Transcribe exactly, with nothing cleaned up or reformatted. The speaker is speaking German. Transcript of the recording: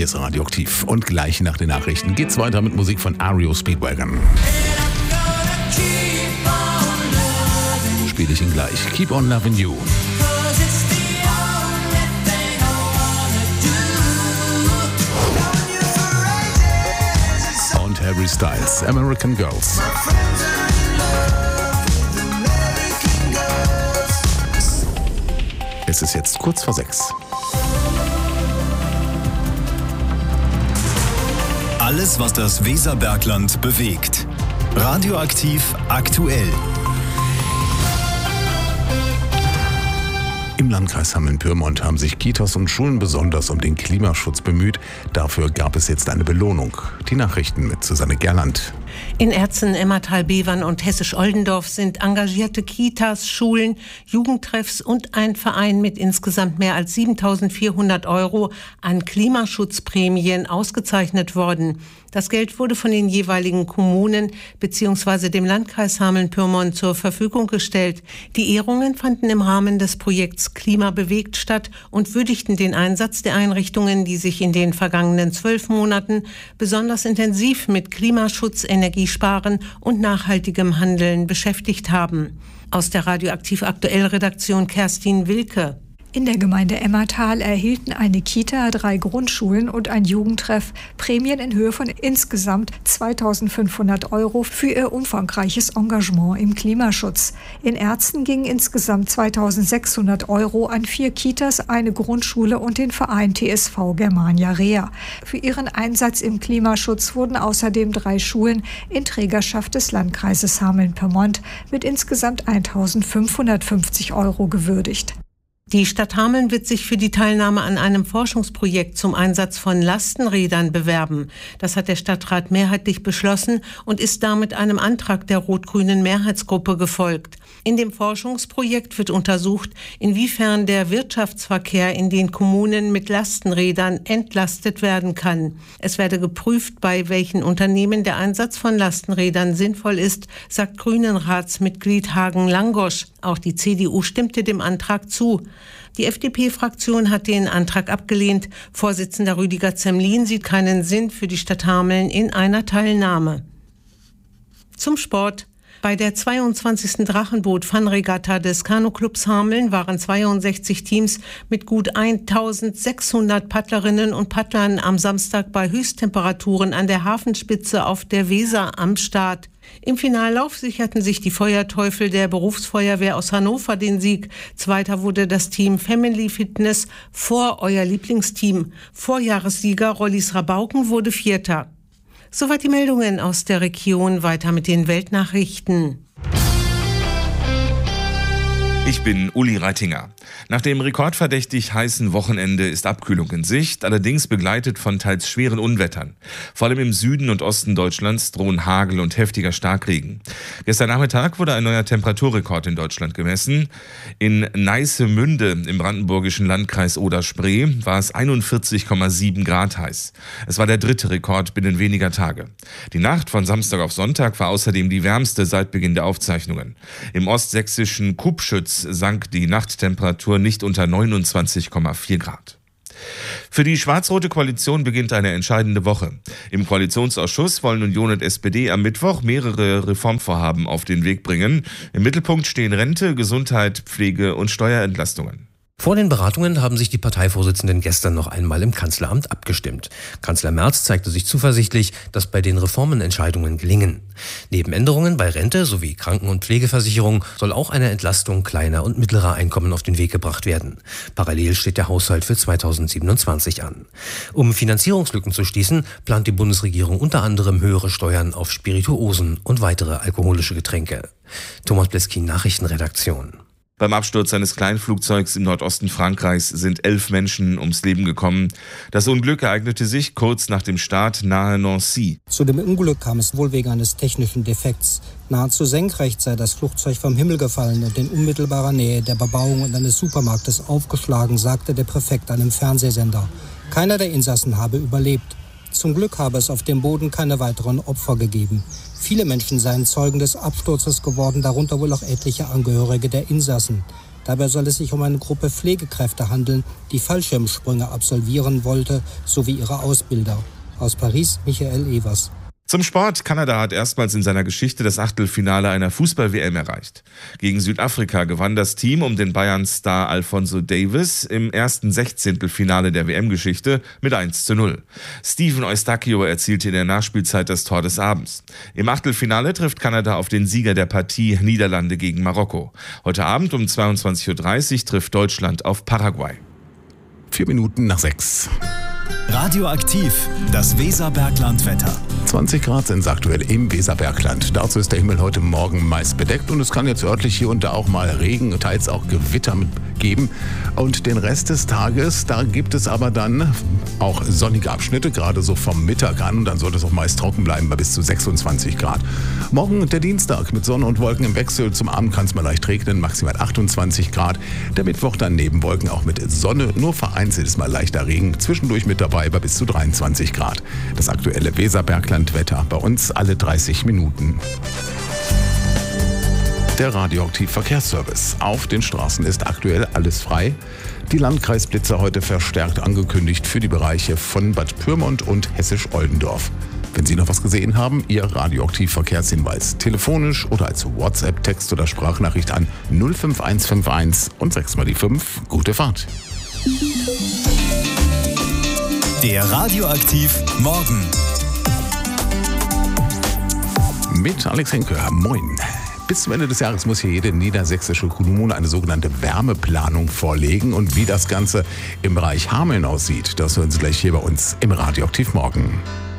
Hier ist Radioaktiv. Und gleich nach den Nachrichten geht's weiter mit Musik von R E O Speedwagon. Spiele ich ihn gleich. Keep on Loving You. Und Harry Styles, American Girls. Es ist jetzt kurz vor sechs. Alles, was das Weserbergland bewegt. Radioaktiv aktuell. Im Landkreis Hameln-Pyrmont haben sich Kitas und Schulen besonders um den Klimaschutz bemüht. Dafür gab es jetzt eine Belohnung. Die Nachrichten mit Susanne Gerland. In Erzen, Emmertal-Bevern und Hessisch-Oldendorf sind engagierte Kitas, Schulen, Jugendtreffs und ein Verein mit insgesamt mehr als siebentausendvierhundert Euro an Klimaschutzprämien ausgezeichnet worden. Das Geld wurde von den jeweiligen Kommunen bzw. dem Landkreis Hameln-Pyrmont zur Verfügung gestellt. Die Ehrungen fanden im Rahmen des Projekts Klima bewegt statt und würdigten den Einsatz der Einrichtungen, die sich in den vergangenen zwölf Monaten besonders intensiv mit Klimaschutz, Energiesparen und nachhaltigem Handeln beschäftigt haben. Aus der Radioaktiv Aktuell Redaktion Kerstin Wilke. In der Gemeinde Emmertal erhielten eine Kita, drei Grundschulen und ein Jugendtreff Prämien in Höhe von insgesamt zweitausendfünfhundert Euro für ihr umfangreiches Engagement im Klimaschutz. In Erzen gingen insgesamt zweitausendsechshundert Euro an vier Kitas, eine Grundschule und den Verein T S V Germania Rea. Für ihren Einsatz im Klimaschutz wurden außerdem drei Schulen in Trägerschaft des Landkreises Hameln-Pyrmont mit insgesamt eintausendfünfhundertfünfzig Euro gewürdigt. Die Stadt Hameln wird sich für die Teilnahme an einem Forschungsprojekt zum Einsatz von Lastenrädern bewerben. Das hat der Stadtrat mehrheitlich beschlossen und ist damit einem Antrag der rot-grünen Mehrheitsgruppe gefolgt. In dem Forschungsprojekt wird untersucht, inwiefern der Wirtschaftsverkehr in den Kommunen mit Lastenrädern entlastet werden kann. Es werde geprüft, bei welchen Unternehmen der Einsatz von Lastenrädern sinnvoll ist, sagt Grünen-Ratsmitglied Hagen Langosch. Auch die C D U stimmte dem Antrag zu. Die F D P-Fraktion hat den Antrag abgelehnt. Vorsitzender Rüdiger Zemlin sieht keinen Sinn für die Stadt Hameln in einer Teilnahme. Zum Sport. Bei der zweiundzwanzigsten Drachenboot-Fun-Regatta des Kanuclubs Hameln waren zweiundsechzig Teams mit gut eintausendsechshundert Paddlerinnen und Paddlern am Samstag bei Höchsttemperaturen an der Hafenspitze auf der Weser am Start. Im Finallauf sicherten sich die Feuerteufel der Berufsfeuerwehr aus Hannover den Sieg. Zweiter wurde das Team Family Fitness vor euer Lieblingsteam. Vorjahressieger Rollis Rabauken wurde Vierter. Soweit die Meldungen aus der Region. Weiter mit den Weltnachrichten. Ich bin Uli Reitinger. Nach dem rekordverdächtig heißen Wochenende ist Abkühlung in Sicht, allerdings begleitet von teils schweren Unwettern. Vor allem im Süden und Osten Deutschlands drohen Hagel und heftiger Starkregen. Gestern Nachmittag wurde ein neuer Temperaturrekord in Deutschland gemessen. In Neissemünde im brandenburgischen Landkreis Oder-Spree war es einundvierzig Komma sieben Grad heiß. Es war der dritte Rekord binnen weniger Tage. Die Nacht von Samstag auf Sonntag war außerdem die wärmste seit Beginn der Aufzeichnungen. Im ostsächsischen Kubschütz sank die Nachttemperatur nicht unter neunundzwanzig Komma vier Grad. Für die schwarz-rote Koalition beginnt eine entscheidende Woche. Im Koalitionsausschuss wollen Union und S P D am Mittwoch mehrere Reformvorhaben auf den Weg bringen. Im Mittelpunkt stehen Rente, Gesundheit, Pflege und Steuerentlastungen. Vor den Beratungen haben sich die Parteivorsitzenden gestern noch einmal im Kanzleramt abgestimmt. Kanzler Merz zeigte sich zuversichtlich, dass bei den Reformen Entscheidungen gelingen. Neben Änderungen bei Rente sowie Kranken- und Pflegeversicherung soll auch eine Entlastung kleiner und mittlerer Einkommen auf den Weg gebracht werden. Parallel steht der Haushalt für zweitausendsiebenundzwanzig an. Um Finanzierungslücken zu schließen, plant die Bundesregierung unter anderem höhere Steuern auf Spirituosen und weitere alkoholische Getränke. Thomas Bleskin, Nachrichtenredaktion. Beim Absturz eines Kleinflugzeugs im Nordosten Frankreichs sind elf Menschen ums Leben gekommen. Das Unglück ereignete sich kurz nach dem Start nahe Nancy. Zu dem Unglück kam es wohl wegen eines technischen Defekts. Nahezu senkrecht sei das Flugzeug vom Himmel gefallen und in unmittelbarer Nähe der Bebauung und eines Supermarktes aufgeschlagen, sagte der Präfekt einem Fernsehsender. Keiner der Insassen habe überlebt. Zum Glück habe es auf dem Boden keine weiteren Opfer gegeben. Viele Menschen seien Zeugen des Absturzes geworden, darunter wohl auch etliche Angehörige der Insassen. Dabei soll es sich um eine Gruppe Pflegekräfte handeln, die Fallschirmsprünge absolvieren wollte, sowie ihre Ausbilder. Aus Paris, Michael Evers. Zum Sport. Kanada hat erstmals in seiner Geschichte das Achtelfinale einer Fußball-W M erreicht. Gegen Südafrika gewann das Team um den Bayern-Star Alphonso Davies im ersten Sechzehntelfinale der W M-Geschichte mit eins zu null. Steven Eustáquio erzielte in der Nachspielzeit das Tor des Abends. Im Achtelfinale trifft Kanada auf den Sieger der Partie Niederlande gegen Marokko. Heute Abend um zweiundzwanzig Uhr dreißig trifft Deutschland auf Paraguay. Vier Minuten nach sechs. Radioaktiv, das Weserbergland-Wetter. zwanzig Grad sind es aktuell im Weserbergland. Dazu ist der Himmel heute Morgen meist bedeckt und es kann jetzt örtlich hier und da auch mal Regen, teils auch Gewitter geben. Und den Rest des Tages, da gibt es aber dann auch sonnige Abschnitte, gerade so vom Mittag an. Und dann sollte es auch meist trocken bleiben bei bis zu sechsundzwanzig Grad. Morgen der Dienstag mit Sonne und Wolken im Wechsel. Zum Abend kann es mal leicht regnen, maximal achtundzwanzig Grad. Der Mittwoch dann neben Wolken auch mit Sonne, nur vereinzelt ist mal leichter Regen. Zwischendurch mit dabei bei bis zu dreiundzwanzig Grad. Das aktuelle Weserbergland-Wetter bei uns alle dreißig Minuten. Der Radioaktiv-Verkehrsservice. Auf den Straßen ist aktuell alles frei. Die Landkreisblitzer heute verstärkt angekündigt für die Bereiche von Bad Pyrmont und Hessisch-Oldendorf. Wenn Sie noch was gesehen haben, Ihr Radioaktiv-Verkehrshinweis telefonisch oder als WhatsApp, Text oder Sprachnachricht an null fünf eins fünf eins und sechs mal die fünf. Gute Fahrt. Der Radioaktiv Morgen. Mit Alex Henke. Moin. Bis zum Ende des Jahres muss hier jede niedersächsische Kommune eine sogenannte Wärmeplanung vorlegen. Und wie das Ganze im Bereich Hameln aussieht, das hören Sie gleich hier bei uns im Radioaktiv Morgen.